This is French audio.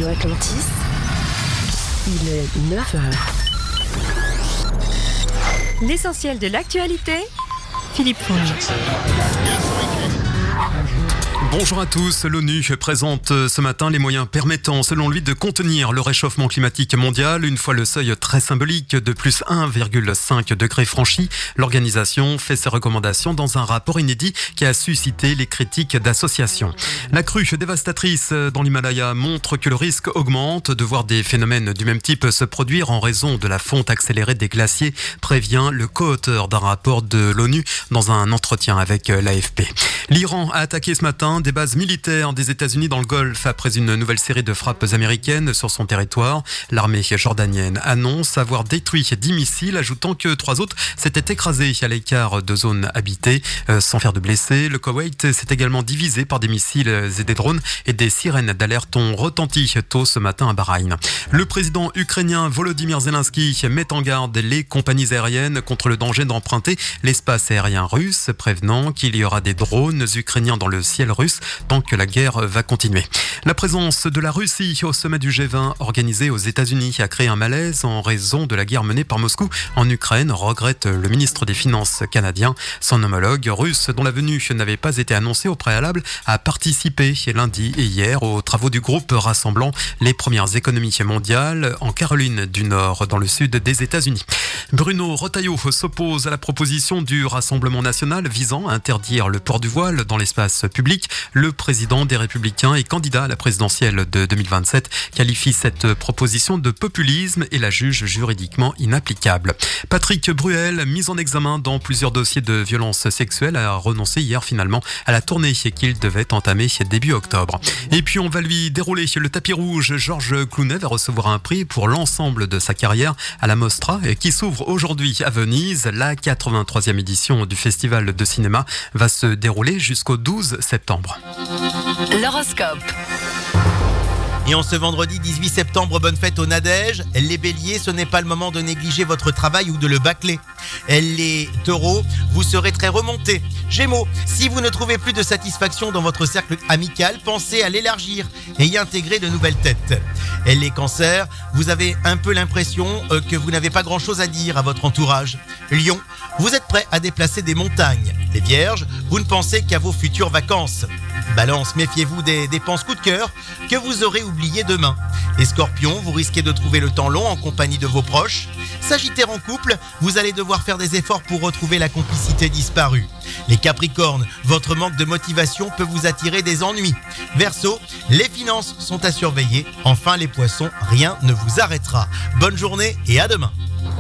Radio Atlantis, il est 9h. L'essentiel de l'actualité, Philippe Fonge. Bonjour à tous. L'ONU présente ce matin les moyens permettant, selon lui, de contenir le réchauffement climatique mondial. Une fois le seuil très symbolique de plus 1,5 degré franchi, l'organisation fait ses recommandations dans un rapport inédit qui a suscité les critiques d'associations. La crue dévastatrice dans l'Himalaya montre que le risque augmente de voir des phénomènes du même type se produire en raison de la fonte accélérée des glaciers, prévient le co-auteur d'un rapport de l'ONU dans un entretien avec l'AFP. L'Iran a attaqué ce matin des bases militaires des États-Unis dans le Golfe après une nouvelle série de frappes américaines sur son territoire. L'armée jordanienne annonce avoir détruit 10 missiles, ajoutant que 3 autres s'étaient écrasés à l'écart de zones habitées sans faire de blessés. Le Koweït s'est également divisé par des missiles et des drones, et des sirènes d'alerte ont retenti tôt ce matin à Bahreïn. Le président ukrainien Volodymyr Zelensky met en garde les compagnies aériennes contre le danger d'emprunter l'espace aérien russe, prévenant qu'il y aura des drones ukrainiens dans le ciel russe tant que la guerre va continuer. La présence de la Russie au sommet du G20 organisé aux États-Unis a créé un malaise en raison de la guerre menée par Moscou en Ukraine, regrette le ministre des Finances canadien. Son homologue russe, dont la venue n'avait pas été annoncée au préalable, a participé lundi et hier aux travaux du groupe rassemblant les premières économies mondiales en Caroline du Nord, dans le sud des États-Unis. Bruno Retailleau s'oppose à la proposition du Rassemblement national visant à interdire le port du voile dans l'espace public. Le président des Républicains et candidat à la présidentielle de 2027 qualifie cette proposition de populisme et la juge juridiquement inapplicable. Patrick Bruel, mis en examen dans plusieurs dossiers de violences sexuelles, a renoncé hier finalement à la tournée qu'il devait entamer début octobre. Et puis on va lui dérouler le tapis rouge. Georges Clooney va recevoir un prix pour l'ensemble de sa carrière à la Mostra qui s'ouvre aujourd'hui à Venise. La 83e édition du festival de cinéma va se dérouler jusqu'au 12 septembre. L'horoscope. Et en ce vendredi 18 septembre, bonne fête aux Nadèges. Les béliers, ce n'est pas le moment de négliger votre travail ou de le bâcler. Les taureaux, vous serez très remontés. Gémeaux, si vous ne trouvez plus de satisfaction dans votre cercle amical, pensez à l'élargir et y intégrer de nouvelles têtes. Les cancers, vous avez un peu l'impression que vous n'avez pas grand-chose à dire à votre entourage. Lion, vous êtes prêt à déplacer des montagnes. Les vierges, vous ne pensez qu'à vos futures vacances. Balance, méfiez-vous des dépenses coup de cœur que vous aurez oubliées demain. Les scorpions, vous risquez de trouver le temps long en compagnie de vos proches. Sagittaire en couple, vous allez devoir faire des efforts pour retrouver la complicité disparue. Les capricornes, votre manque de motivation peut vous attirer des ennuis. Verseau, les finances sont à surveiller. Enfin les poissons, rien ne vous arrêtera. Bonne journée et à demain.